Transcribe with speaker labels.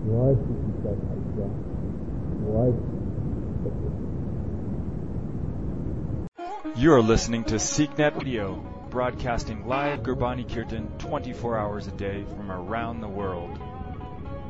Speaker 1: वाहिगुरू जी का खालसा वाहिगुरू जी की फतेह।
Speaker 2: You are listening to SeekNet Radio, broadcasting live Gurbani Kirtan 24 hours a day from around the world.